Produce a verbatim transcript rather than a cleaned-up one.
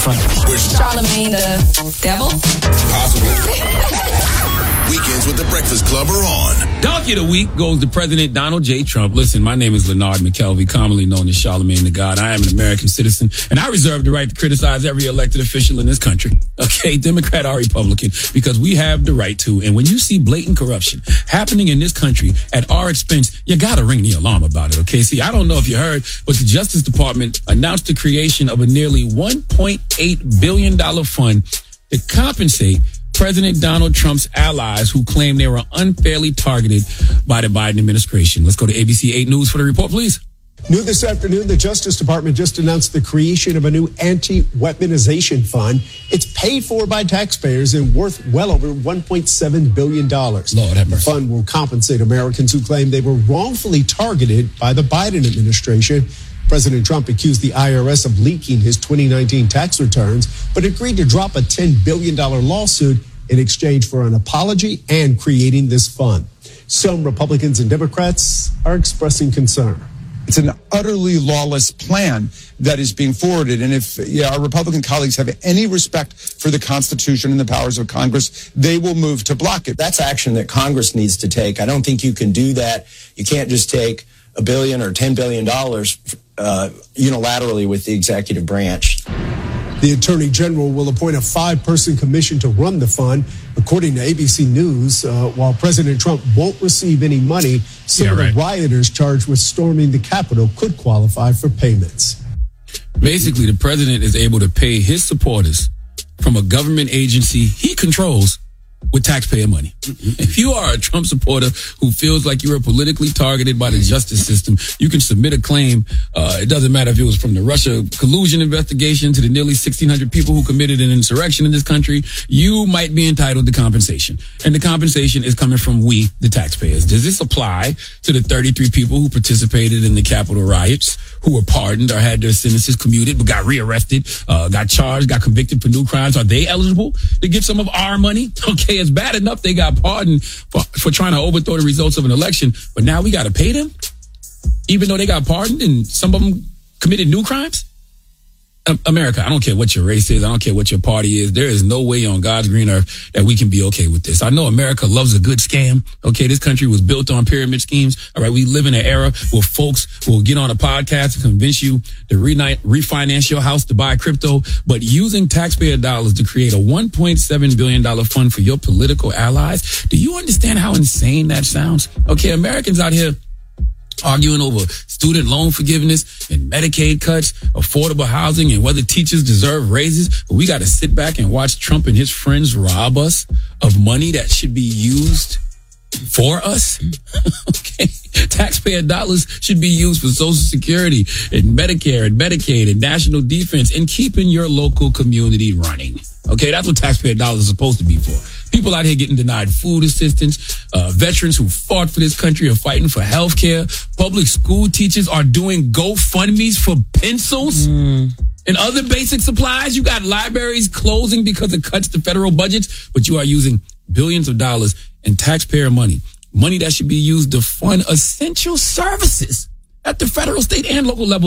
fun. Charlamagne the devil? Possibly. Weekends with the Breakfast Club are on. Donkey of the Week goes to President Donald J. Trump. Listen, my name is Leonard McKelvey, commonly known as Charlamagne the God. I am an American citizen, and I reserve the right to criticize every elected official in this country. Okay, Democrat or Republican, because we have the right to. And when you see blatant corruption happening in this country at our expense, you gotta ring the alarm about it, okay? See, I don't know if you heard, but the Justice Department announced the creation of a nearly one point eight billion dollars fund to compensate President Donald Trump's allies who claim they were unfairly targeted by the Biden administration. Let's go to A B C eight News for the report, please. New this afternoon, the Justice Department just announced the creation of a new anti-weaponization fund. It's paid for by taxpayers and worth well over one point seven billion dollars. Lord have mercy. The fund will compensate Americans who claim they were wrongfully targeted by the Biden administration. President Trump accused the I R S of leaking his twenty nineteen tax returns, but agreed to drop a ten billion dollars lawsuit in exchange for an apology and creating this fund. Some Republicans and Democrats are expressing concern. It's an utterly lawless plan that is being forwarded. And if yeah, our Republican colleagues have any respect for the Constitution and the powers of Congress, they will move to block it. That's action that Congress needs to take. I don't think you can do that. You can't just take a billion or ten billion dollars uh, unilaterally with the executive branch. The Attorney General will appoint a five-person commission to run the fund. According to A B C News, uh, while President Trump won't receive any money, some yeah, of the right. rioters charged with storming the Capitol could qualify for payments. Basically, the president is able to pay his supporters from a government agency he controls with taxpayer money. If you are a Trump supporter who feels like you are politically targeted by the justice system, you can submit a claim. Uh, it doesn't matter if it was from the Russia collusion investigation to the nearly sixteen hundred people who committed an insurrection in this country. You might be entitled to compensation. And the compensation is coming from we, the taxpayers. Does this apply to the thirty-three people who participated in the Capitol riots, who were pardoned or had their sentences commuted but got rearrested, uh, got charged, got convicted for new crimes? Are they eligible to get some of our money? Okay, it's bad enough they got pardoned for, for trying to overthrow the results of an election, but now we got to pay them, even though they got pardoned and some of them committed new crimes? Um, America, I don't care what your race is. I don't care what your party is. There is no way on God's green earth that we can be okay with this. I know America loves a good scam. Okay, this country was built on pyramid schemes. All right, we live in an era where folks will get on a podcast to convince you to re- refinance your house to buy crypto, but using taxpayer dollars to create a one point seven billion dollars fund for your political allies. Do you understand how insane that sounds? Okay, Americans out here arguing over student loan forgiveness and Medicaid cuts, affordable housing, and whether teachers deserve raises. But we got to sit back and watch Trump and his friends rob us of money that should be used for us. Okay. Taxpayer dollars should be used for Social Security and Medicare and Medicaid and national defense and keeping your local community running. Okay, that's what taxpayer dollars are supposed to be for. People out here getting denied food assistance, uh, veterans who fought for this country are fighting for health care. Public school teachers are doing GoFundMes for pencils mm. and other basic supplies. You got libraries closing because of cuts to federal budgets, but you are using billions of dollars in taxpayer money, money that should be used to fund essential services at the federal, state, and local level.